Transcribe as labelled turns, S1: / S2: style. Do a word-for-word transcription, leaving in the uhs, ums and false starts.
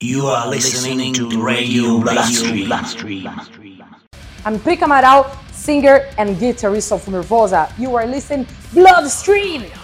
S1: You are listening to Radio Bloodstream.
S2: I'm Prica Amaral, singer and guitarist of Nervosa. You are listening Bloodstream.